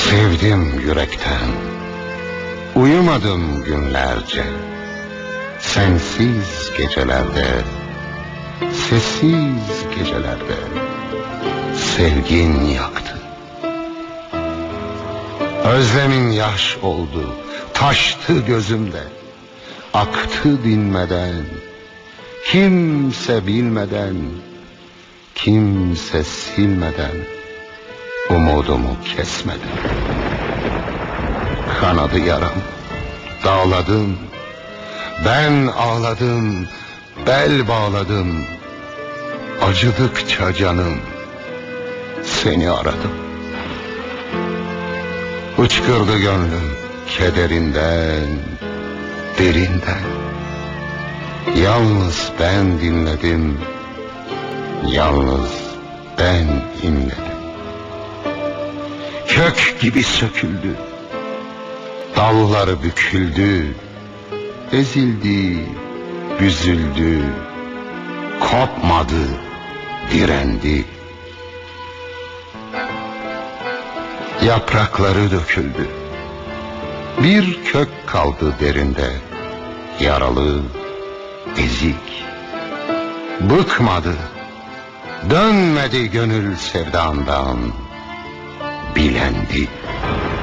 Sevdim yürekten, uyumadım günlerce. Sensiz gecelerde, sessiz gecelerde sevgin yaktı. Özlemin yaş oldu, taştı gözümde, aktı dinmeden, kimse bilmeden, kimse silmeden, umudumu kesmeden. Kanadı yaram, dağladım, ben ağladım, bel bağladım. Acıdıkça canım, seni aradım. Uçkırdı gönlüm kederinden, derinden. Yalnız ben dinledim, yalnız ben inledim. Kök gibi söküldü, dalları büküldü, ezildi, büzüldü, kopmadı, direndi. Yaprakları döküldü, bir kök kaldı derinde, yaralı, ezik. Bıkmadı, dönmedi gönül sevdandan, bilendi.